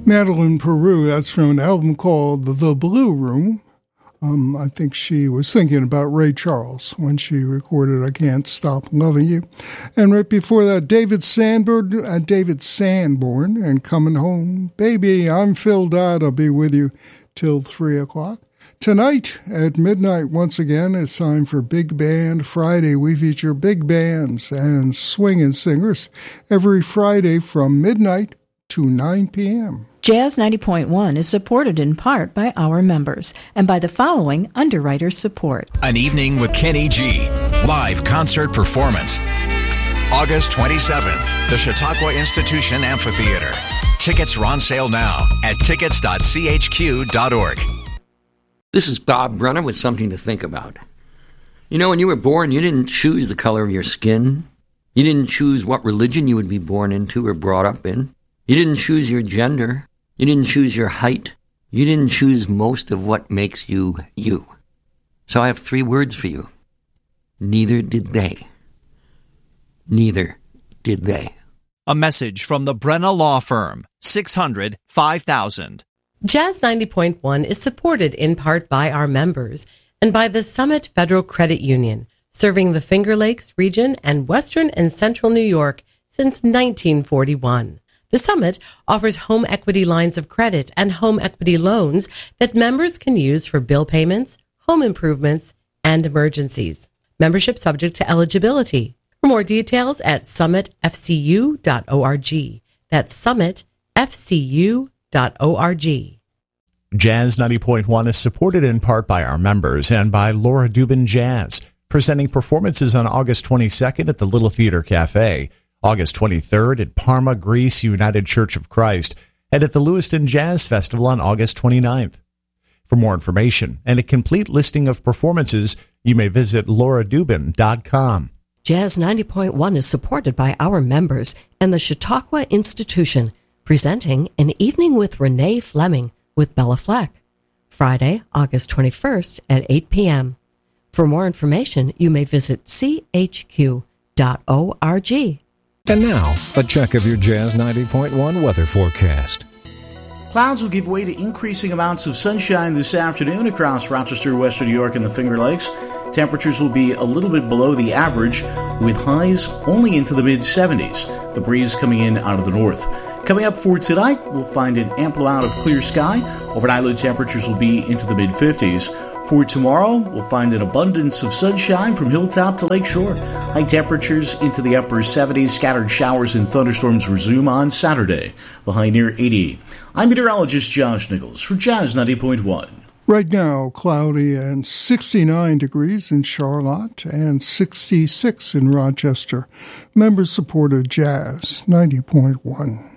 Madeline Peru, that's from an album called The Blue Room. I think she was thinking about Ray Charles when she recorded I Can't Stop Loving You. And right before that, David Sanborn and Coming Home. Baby, I'm Phil Dodd. I'll be with you till 3 o'clock. Tonight at midnight, once again, it's time for Big Band Friday. We feature big bands and swinging singers every Friday from midnight to 9 p.m. Jazz 90.1 is supported in part by our members and by the following underwriter support. An Evening with Kenny G. Live concert performance. August 27th, the Chautauqua Institution Amphitheater. Tickets are on sale now at tickets.chq.org. This is Bob Brunner with something to think about. You know, when you were born, you didn't choose the color of your skin. You didn't choose what religion you would be born into or brought up in. You didn't choose your gender. You didn't choose your height. You didn't choose most of what makes you, you. So I have 3 words for you. Neither did they. Neither did they. A message from the Brenna Law Firm, 600-5000. Jazz 90.1 is supported in part by our members and by the Summit Federal Credit Union, serving the Finger Lakes region and Western and Central New York since 1941. The Summit offers home equity lines of credit and home equity loans that members can use for bill payments, home improvements, and emergencies. Membership subject to eligibility. For more details at summitfcu.org. That's summitfcu.org. Jazz 90.1 is supported in part by our members and by Laura Dubin Jazz, presenting performances on August 22nd at the Little Theater Cafe, August 23rd at Parma, Greece United Church of Christ, and at the Lewiston Jazz Festival on August 29th. For more information and a complete listing of performances, you may visit lauradubin.com. Jazz 90.1 is supported by our members and the Chautauqua Institution, presenting An Evening with Renee Fleming with Bella Fleck, Friday, August 21st at 8 p.m. For more information, you may visit chq.org. And now, a check of your Jazz 90.1 weather forecast. Clouds will give way to increasing amounts of sunshine this afternoon across Rochester, Western New York, and the Finger Lakes. Temperatures will be a little bit below the average, with highs only into the mid-70s. The breeze coming in out of the north. Coming up for tonight, we'll find an ample amount of clear sky. Overnight low temperatures will be into the mid-50s. For tomorrow, we'll find an abundance of sunshine from hilltop to lakeshore. High temperatures into the upper 70s. Scattered showers and thunderstorms resume on Saturday. The high near 80. I'm meteorologist Josh Nichols for Jazz 90.1. Right now, cloudy and 69 degrees in Charlotte and 66 in Rochester. Members supported Jazz 90.1.